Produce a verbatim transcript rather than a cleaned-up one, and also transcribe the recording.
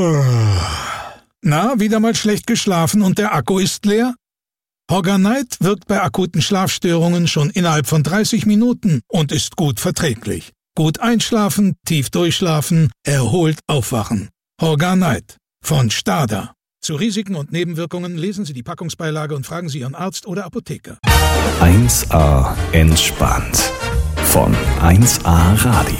Na, wieder mal schlecht geschlafen und der Akku ist leer? Horganite wirkt bei akuten Schlafstörungen schon innerhalb von dreißig Minuten und ist gut verträglich. Gut einschlafen, tief durchschlafen, erholt aufwachen. Horganite von Stada. Zu Risiken und Nebenwirkungen lesen Sie die Packungsbeilage und fragen Sie Ihren Arzt oder Apotheker. eins A entspannt von eins A Radio.